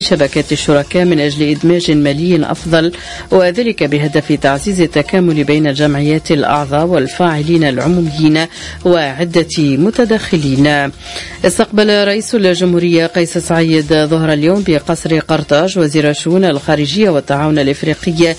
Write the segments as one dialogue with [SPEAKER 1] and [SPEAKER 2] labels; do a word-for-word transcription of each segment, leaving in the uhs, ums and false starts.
[SPEAKER 1] شبكات الشركاء من أجل إدماج مالي أفضل، وذلك بهدف تعزيز التكامل بين الجمعيات الأعضاء والفاعلين العموميين وعدة متدخلين. استقبل رئيس الجمهورية قيس سعيد ظهر اليوم بقصر قرطاج وزير الشؤون الخارجية والتعاون الإفريقي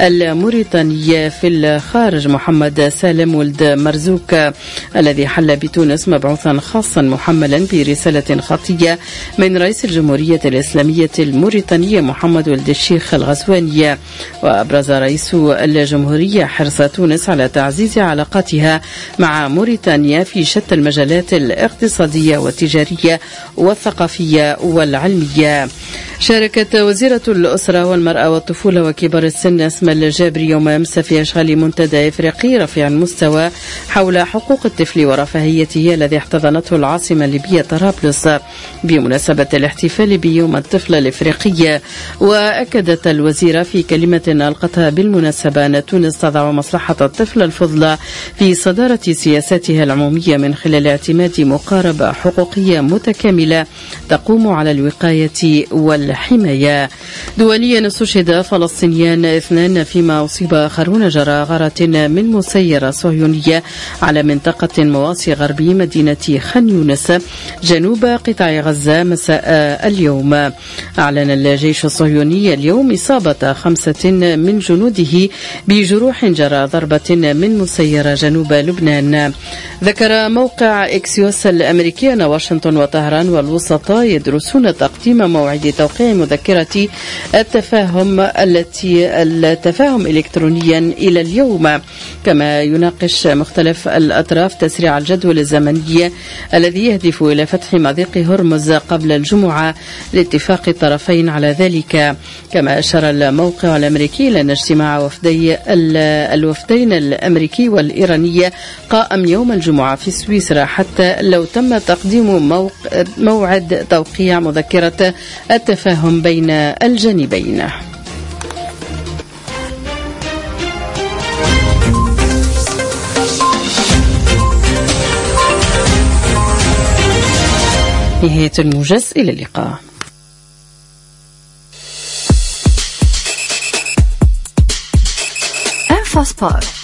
[SPEAKER 1] الموريتاني في الخارج محمد سالم ولد مرزوق، الذي حل بتونس مبعوثا خاصا محملا برسالة خطية من رئيس الجمهورية الإسلامية الموريتانية محمد ولد الشيخ الغزواني. وأبرز رئيس الجمهورية حرص تونس على تعزيز علاقاتها مع موريتانيا في شتى المجالات الاقتصادية والتجارية والثقافية والعلمية. شاركت وزيرة الأسرة والمرأة والطفولة وكبار السن أسماء الجابري يوم أمس في إشغال منتدى إفريقي رفيع المستوى حول حقوق الطفل ورفاهيته الذي احتضنته العاصمة الليبية طرابلس بمناسبة الاحتفال بيوم الطفل الإفريقي. وأكدت الوزيرة في كلمة ألقتها بالمناسبة أن تونس تضع مصلحة الطفل الفضلى في صدارة سياساتها العمومية من خلال اعتماد مقاربة حقوقية متكاملة تقوم على الوقاية والحماية. دوليا استشهد فلسطينيان اثنان فيما أصيب آخرون جراء غارة من مسيرة صهيونية على منطقة مواسي غربي مدينة خان يونس جنوب قطاع غزة مساء اليوم. أعلن الجيش الصهيوني اليوم إصابة خمسة من جنوده بجروح جراء ضربة من مسيرة جنوب لبنان. ذكر موقع إكسيوس الأمريكي أن واشنطن وطهران والوسطاء يدرسون تقديم موعد توقيع مذكرة التفاهم التي التفاهم إلكترونيا إلى اليوم، كما يناقش مختلف الأطراف تسريع الجدول الزمني الذي يهدف إلى فتح مضيق هرمز قبل الجمعة لاتفاق الطرفين على ذلك. كما أشار الموقع الأمريكي إلى أن اجتماع وفدي الوفدين الأمريكي والإيراني قائم يوم الجمعة في سويسرا حتى لو تم تقديم موعد توقيع مذكرة التفاهم بين الجانبين. نهاية الموجز، إلى اللقاء.
[SPEAKER 2] انفاسبار